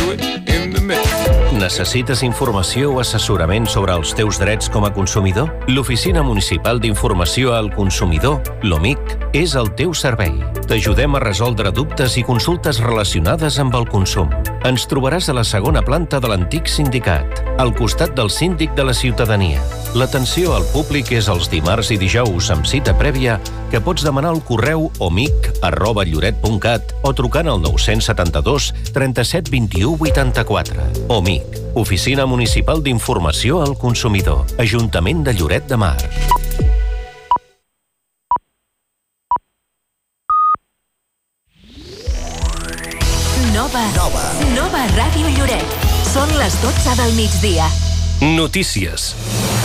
do it in the mix. Necessites informació o assessorament sobre els teus drets com a consumidor? L'Oficina Municipal d'Informació al Consumidor, l'OMIC, és el teu servei. T'ajudem a resoldre dubtes i consultes relacionades amb el consum. Ens trobaràs a la segona planta de l'antic sindicat, al costat del síndic de la ciutadania. L'atenció al públic és els dimarts i dijous amb cita prèvia que pots demanar al correu omic@lloret.cat o trucant al 972 37 21 84. OMIC, Oficina Municipal d'Informació al Consumidor, Ajuntament de Lloret de Mar. Nova Ràdio Lloret. Són les 12 del migdia. Notícies.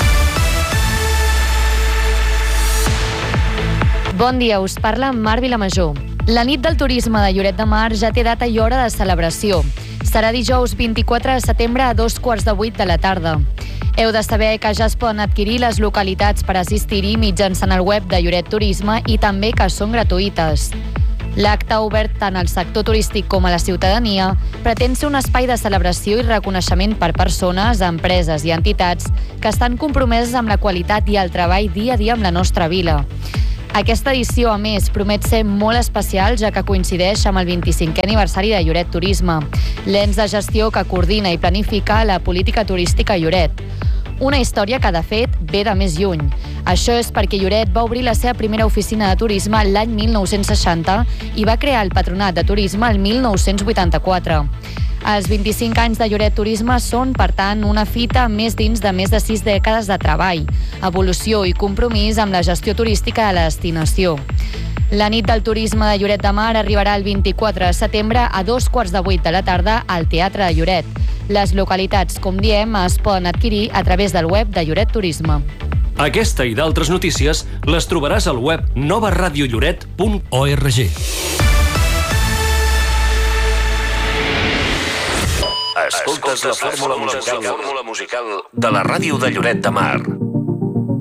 Bon dia, us parla Mar Vilamajor. La nit del turisme de Lloret de Mar ja té data i hora de celebració. Serà dijous 24 de setembre a 2:15 de la tarda. Heu de saber que ja es poden adquirir les localitats per assistir-hi mitjançant el web de Lloret Turisme i també que són gratuïtes. L'acte, obert tant al sector turístic com a la ciutadania, pretén ser un espai de celebració i reconeixement per persones, empreses i entitats que estan compromeses amb la qualitat i el treball dia a dia amb la nostra vila. Aquesta edició, a més, promet ser molt especial, ja que coincideix amb el 25è aniversari de Lloret Turisme, l'ens de gestió que coordina i planifica la política turística a Lloret. Una història que, de fet, ve de més lluny. Això és perquè Lloret va obrir la seva primera oficina de turisme l'any 1960 i va crear el Patronat de Turisme el 1984. Els 25 anys de Lloret Turisme són, per tant, una fita més dins de més de 6 dècades de treball, evolució i compromís amb la gestió turística de la destinació. La nit del turisme de Lloret de Mar arribarà el 24 de setembre a 2:15 de la tarda al Teatre de Lloret. Les localitats, com diem, es poden adquirir a través del web de Lloret Turisme. Aquesta i d'altres notícies les trobaràs al web novaradiolloret.org. Escoltes la fórmula musical de la ràdio de Lloret de Mar.